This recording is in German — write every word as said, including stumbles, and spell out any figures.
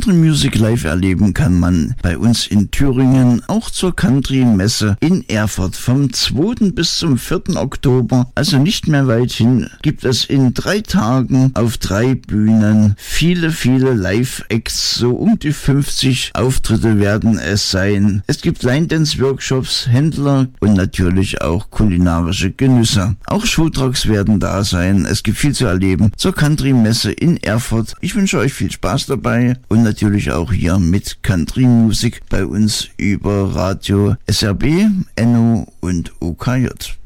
Country Music live erleben kann man bei uns in Thüringen, auch zur Country Messe in Erfurt vom zweiten bis zum vierten Oktober, also nicht mehr weit hin, gibt es in drei Tagen auf drei Bühnen viele, viele Live-Acts, so um die fünfzig Auftritte werden es sein. Es gibt Line-Dance-Workshops, Händler und natürlich auch kulinarische Genüsse. Auch Showtrucks werden da sein. Es gibt viel zu erleben zur Country Messe in Erfurt. Ich wünsche euch viel Spaß dabei und natürlich auch hier mit Country Musik bei uns über Radio S R B, Enno und O K J.